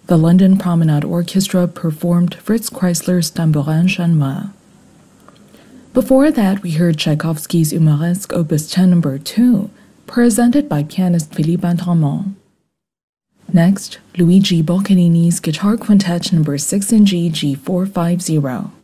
The London Promenade Orchestra performed Fritz Kreisler's Tambourin Chanma. Before that, we heard Tchaikovsky's Humoresque Opus 10 No. 2, presented by pianist Philippe Intramont. Next, Luigi Boccanini's Guitar Quintet No. 6 in G, G450.